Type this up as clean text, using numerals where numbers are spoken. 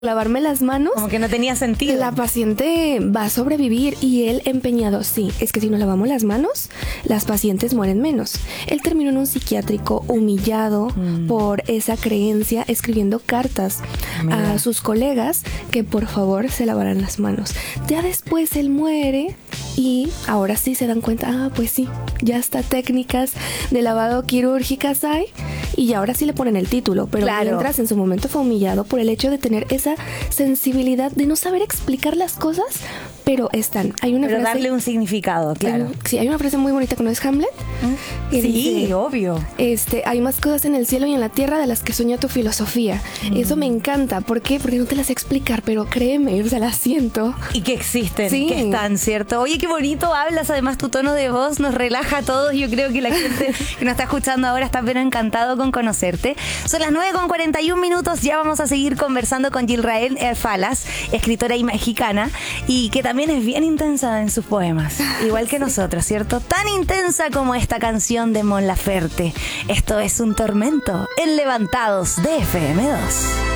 lavarme las manos. Como que no tenía sentido. La paciente va a sobrevivir y él empeñado, sí, es que si nos lavamos las manos, las pacientes mueren menos. Él terminó en un psiquiátrico humillado por esa creencia, escribiendo cartas a sus colegas que por favor se lavaran las manos. Ya después él muere y ahora sí se dan cuenta, pues sí, ya hasta técnicas de lavado quirúrgicas hay y ahora sí le ponen el título, pero mientras en su momento fue humillado por el hecho de tener esa sensibilidad de no saber explicar las cosas, pero están. Hay una frase, darle un significado, claro. Sí, hay una frase muy bonita que no es Hamlet. Sí, dice, obvio. Hay más cosas en el cielo y en la tierra de las que sueña tu filosofía. Eso me encanta. ¿Por qué? Porque no te las sé explicar, pero créeme, o sea, las siento. Y que existen, sí, que están, ¿cierto? Oye, qué bonito hablas, además tu tono de voz nos relaja a todos. Yo creo que la gente que nos está escuchando ahora está pero encantado con conocerte. Son las 9:41, ya vamos a seguir conversando con Yilrael Falas, escritora y mexicana, y que también es bien intensa en sus poemas, igual que nosotros, ¿cierto? Tan intensa como esta canción de Mon Laferte. Esto es Un Tormento en Levantados de FM2.